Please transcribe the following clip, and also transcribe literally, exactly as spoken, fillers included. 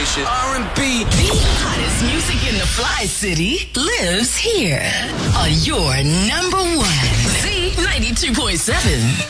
station. R and B. The hottest music in the Fly City lives here on your number one. Z ninety-two point seven.